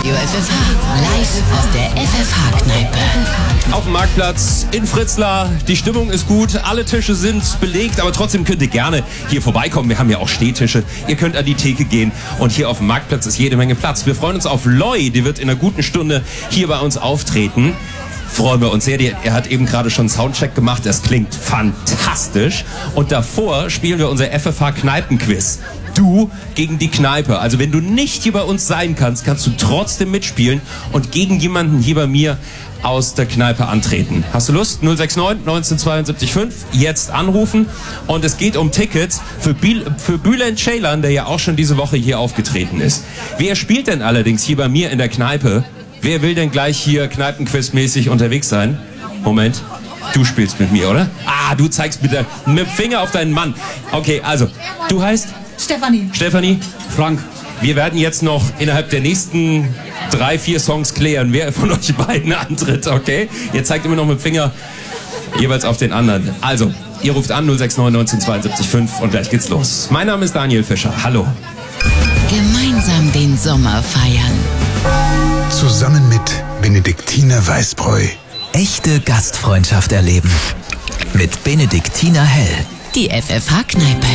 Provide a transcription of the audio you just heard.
Radio FFH, live aus der FFH-Kneipe. Auf dem Marktplatz in Fritzlar, die Stimmung ist gut, alle Tische sind belegt, aber trotzdem könnt ihr gerne hier vorbeikommen. Wir haben ja auch Stehtische, ihr könnt an die Theke gehen und hier auf dem Marktplatz ist jede Menge Platz. Wir freuen uns auf Loi, die wird in einer guten Stunde hier bei uns auftreten. Freuen wir uns sehr. Er hat eben gerade schon einen Soundcheck gemacht. Das klingt fantastisch. Und davor spielen wir unser FFH-Kneipenquiz. Du gegen die Kneipe. Also wenn du nicht hier bei uns sein kannst, kannst du trotzdem mitspielen und gegen jemanden hier bei mir aus der Kneipe antreten. Hast du Lust? 069 1972 5. Jetzt anrufen. Und es geht um Tickets für Bülent Ceylan, der ja auch schon diese Woche hier aufgetreten ist. Wer spielt denn allerdings hier bei mir in der Kneipe? Wer will denn gleich hier Kneipenquiz-mäßig unterwegs sein? Moment, du spielst mit mir, oder? Ah, du zeigst mit dem Finger auf deinen Mann. Okay, also, du heißt? Stefanie. Stefanie? Frank. Wir werden jetzt noch innerhalb der nächsten 3-4 Songs klären, wer von euch beiden antritt, okay? Ihr zeigt immer noch mit dem Finger jeweils auf den anderen. Also, ihr ruft an 069 1972 5 und gleich geht's los. Mein Name ist Daniel Fischer. Hallo. Gemeinsam den Sommer feiern. Zusammen mit Benediktiner Weißbräu. Echte Gastfreundschaft erleben. Mit Benediktiner Hell. Die FFH-Kneipe.